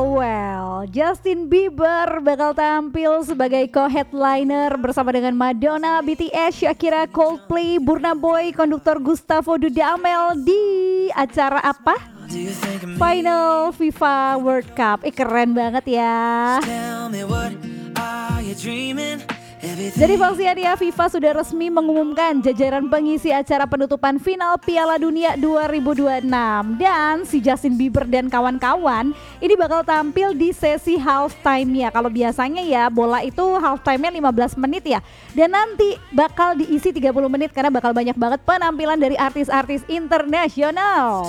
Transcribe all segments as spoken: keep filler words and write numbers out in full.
Well, Justin Bieber bakal tampil sebagai co-headliner bersama dengan Madonna, B T S, Shakira, Coldplay, Burna Boy, konduktor Gustavo Dudamel di acara apa? Final FIFA World Cup. Eh keren banget ya. Jadi Foxiania, FIFA sudah resmi mengumumkan jajaran pengisi acara penutupan final Piala Dunia dua ribu dua puluh enam. Dan si Justin Bieber dan kawan-kawan ini bakal tampil di sesi halftime-nya. Kalau biasanya ya bola itu halftime-nya lima belas menit ya. Dan nanti bakal diisi tiga puluh menit karena bakal banyak banget penampilan dari artis-artis internasional.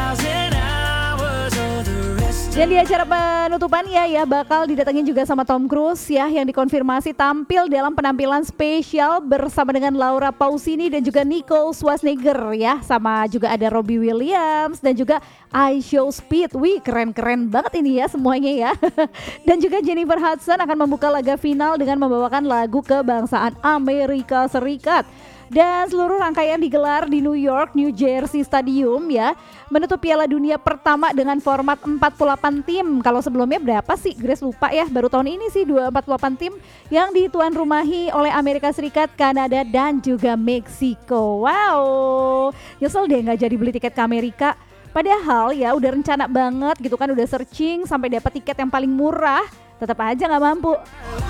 Dan di acara penutupannya ya bakal didatengin juga sama Tom Cruise ya, yang dikonfirmasi tampil dalam penampilan spesial bersama dengan Laura Pausini dan juga Nicole Scherzinger ya, sama juga ada Robbie Williams dan juga I Show Speed. Wih keren-keren banget ini ya semuanya ya. Dan juga Jennifer Hudson akan membuka laga final dengan membawakan lagu kebangsaan Amerika Serikat. Dan seluruh rangkaian digelar di New York, New Jersey Stadium ya. Menutup Piala Dunia pertama dengan format empat puluh delapan tim. Kalau sebelumnya berapa sih? Grace lupa ya. Baru tahun ini sih empat puluh delapan tim yang dituan rumahi oleh Amerika Serikat, Kanada dan juga Meksiko. Wow. Nyesel deh gak jadi beli tiket ke Amerika. Padahal ya udah rencana banget gitu kan, udah searching sampai dapat tiket yang paling murah. Tetap aja gak mampu.